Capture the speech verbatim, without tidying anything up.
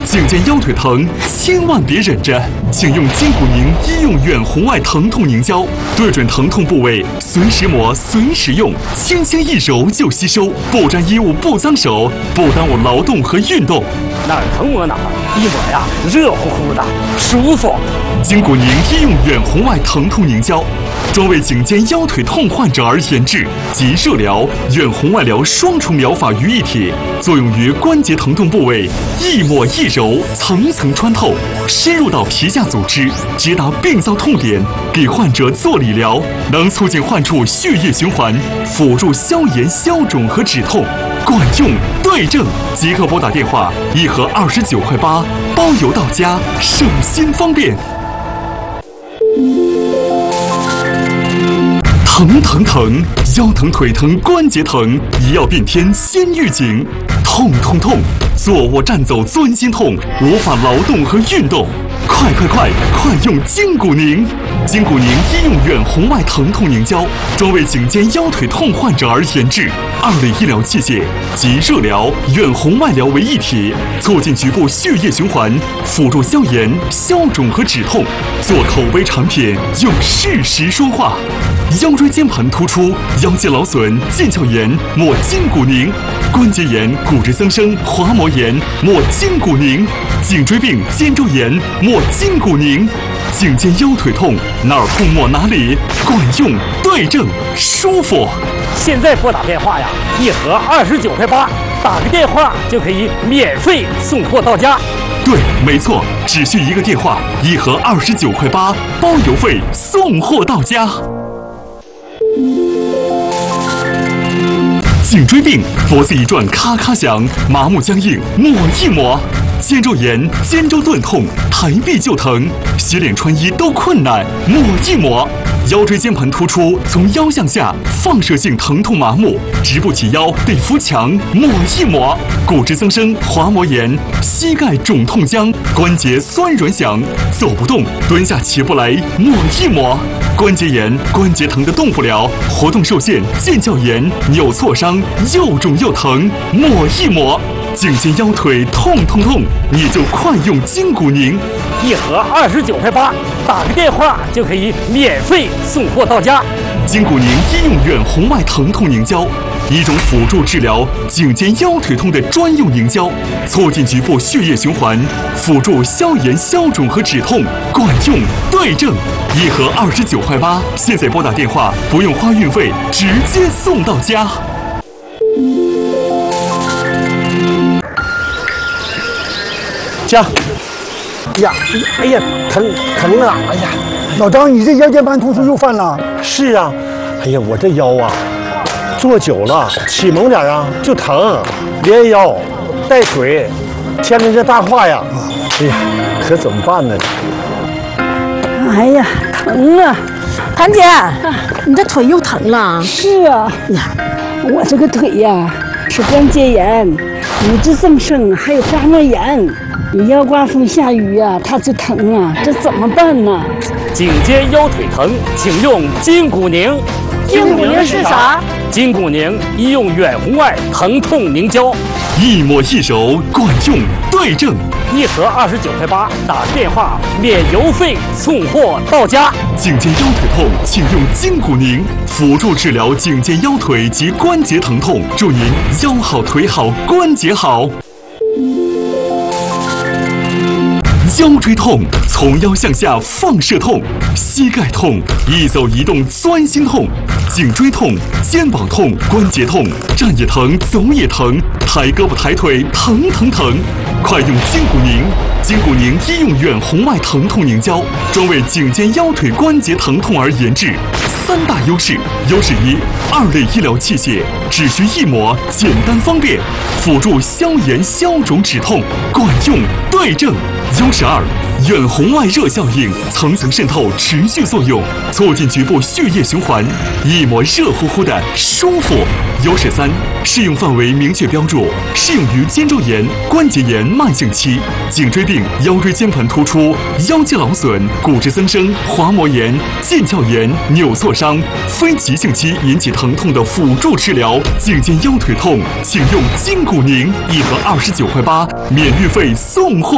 颈肩腰腿疼，千万别忍着，请用筋骨宁医用远红外疼痛凝胶，对准疼痛部位，随时抹，随时用，轻轻一揉就吸收，不沾衣物，不脏手，不耽误劳动和运动。 哪儿疼抹哪儿，一抹呀，热乎乎的，舒服。 筋骨宁医用远红外疼痛凝胶，专为颈肩腰腿痛患者而研制，集热疗、远红外疗双重疗法于一体，作用于关节疼痛部位，一抹一揉，层层穿透，深入到皮下组织，直达病灶痛点，给患者做理疗，能促进患处血液循环，辅助消炎、消肿和止痛，管用对症。即刻拨打电话，一盒二十九块八，包邮到家，省心方便。疼疼疼，腰疼腿疼关节疼，一药变天先预警。痛痛痛，坐卧站走钻心痛，无法劳动和运动。快快快，快用筋骨宁！筋骨宁医用远红外疼痛凝胶，专为颈肩腰腿痛患者而研制，二类医疗器械集热疗、远红外疗为一体，促进局部血液循环，辅助消炎、消肿和止痛。做口碑产品，用事实说话。腰椎间盘突出、腰肌劳损、腱鞘炎，抹筋骨宁；关节炎、骨质增生、滑膜炎，抹筋骨宁；颈椎病、肩周炎，抹筋骨宁；颈肩腰腿痛，哪儿痛抹哪里，管用对症，舒服。 现在拨打电话呀，一盒二十九块八，打个电话就可以免费送货到家。 对，没错，只需一个电话，一盒二十九块八，包邮费，送货到家。颈椎病，脖子一转咔咔响，麻木僵硬，抹一抹；肩周炎、肩周钝痛，抬臂就疼，洗脸穿衣都困难，抹一抹；腰椎间盘突出，从腰向下，放射性疼痛麻木，直不起腰，得扶墙，抹一抹；骨质增生、滑膜炎，膝盖肿痛僵，关节酸软响，走不动，蹲下起不来，抹一抹；关节炎，关节疼得动不了，活动受限，腱鞘炎，扭挫伤，又肿又疼，抹一抹；颈肩腰腿痛痛痛，你就快用筋骨宁， 一盒二十九块八，打个电话就可以免费送货到家。 筋骨宁医用远红外疼痛凝胶，一种辅助治疗颈肩腰腿痛的专用凝胶，促进局部血液循环，辅助消炎、消肿和止痛，管用对症。一盒二十九块八，现在拨打电话，不用花运费，直接送到家。 家，呀，哎呀，疼疼啊！哎呀， 老张，你这腰间盘突出又犯了？ 是啊，哎呀，我这腰啊，坐久了起猛点啊就疼，连腰带腿，牵着这大胯呀，哎呀，可怎么办呢？ 哎呀，疼啊！ 谭姐，你这腿又疼了？ 是啊，呀，我这个腿呀是关节炎、骨质增生，还有滑膜炎。你要刮风下雨呀、啊，它就疼啊，这怎么办呢？ 颈肩腰腿疼，请用筋骨宁。 筋骨宁是啥？ 筋骨宁医用远红外疼痛凝胶， 一抹一揉，管用对症。 一盒二十九块八，打电话免邮费送货到家。 颈肩腰腿痛，请用筋骨宁，辅助治疗颈肩腰腿及关节疼痛，祝您腰好腿好关节好。腰椎痛，从腰向下放射痛；膝盖痛，一走一动钻心痛；颈椎痛，肩膀痛，关节痛，站也疼，走也疼，抬胳膊抬腿疼疼疼。快用筋骨宁！筋骨宁医用远红外疼痛凝胶，专为颈肩腰腿关节疼痛而研制。三大优势：优势一，二类医疗器械，只需一抹，简单方便，辅助消炎、消肿、止痛，管用对症。优势二，远红外热效应，层层渗透，持续作用，促进局部血液循环，一抹热乎乎的舒服。优势三，适用范围明确标注，适用于肩周炎、关节炎慢性期、颈椎病、腰椎间盘突出、腰肌劳损、骨质增生、滑膜炎、腱鞘炎、扭挫伤、非急性期引起疼痛的辅助治疗。颈肩腰腿痛，请用筋骨宁，一盒二十九块八，免运费送货。